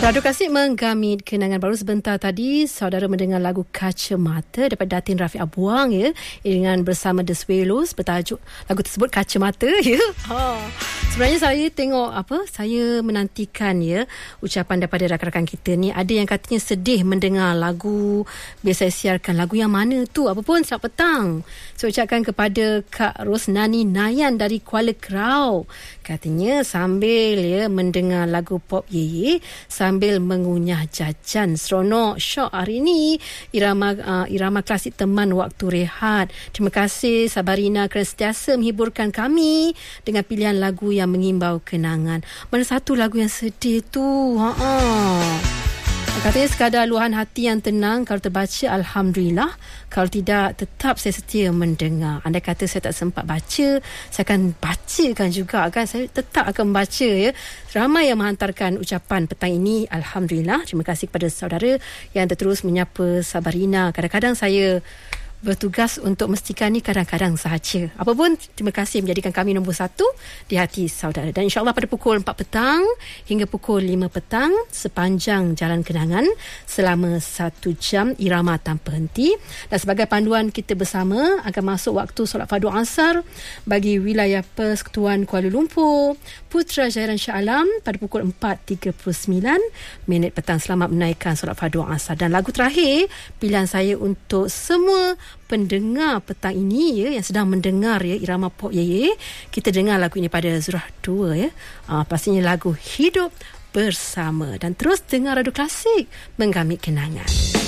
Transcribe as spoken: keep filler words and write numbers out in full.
Radio Klasik menggamit kenangan baru. Sebentar tadi saudara mendengar lagu Kacamata daripada Datin Rafiq Abuang ya, dengan bersama The Swallows, bertajuk lagu tersebut Kacamata ya. Ha. Sebenarnya saya tengok apa, saya menantikan ya ucapan daripada rakan-rakan kita ni. Ada yang katanya sedih mendengar lagu biasa siarkan, lagu yang mana tu, apa pun. Selamat petang. Saya ucapkan kepada Kak Rosnani Nayan dari Kuala Kerau. Katanya sambil ya mendengar lagu pop Ye Ye, sambil mengunyah jajan, seronok syok hari ini. Irama uh, irama klasik teman waktu rehat. Terima kasih Sabarina kerana sentiasa menghiburkan kami dengan pilihan lagu yang mengimbau kenangan. Mana satu lagu yang sedih tu? Ha. Katanya sekadar luahan hati yang tenang. Kalau terbaca, Alhamdulillah. Kalau tidak, tetap saya setia mendengar. Andai kata saya tak sempat baca, saya akan bacakan juga kan. Saya tetap akan membaca ya. Ramai yang menghantarkan ucapan petang ini. Alhamdulillah. Terima kasih kepada saudara yang terus menyapa Sabarina. Kadang-kadang saya bertugas untuk mestikan ni kadang-kadang sahaja. Apapun, terima kasih menjadikan kami nombor satu di hati saudara. Dan insyaAllah pada pukul empat petang hingga pukul lima petang, sepanjang Jalan Kenangan, selama satu jam irama tanpa henti. Dan sebagai panduan kita bersama, akan masuk waktu solat fardu asar bagi wilayah Persekutuan Kuala Lumpur, Putrajaya Shah Alam pada pukul empat tiga puluh sembilan minit petang. Selamat menaikkan solat fardu asar. Dan lagu terakhir, pilihan saya untuk semua pendengar petang ini ya, yang sedang mendengar ya irama pop Ye Ye, kita dengar lagu ini pada Zurah dua ya. Ah, pastinya lagu Hidup Bersama. Dan terus dengar Radio Klasik menggamit kenangan.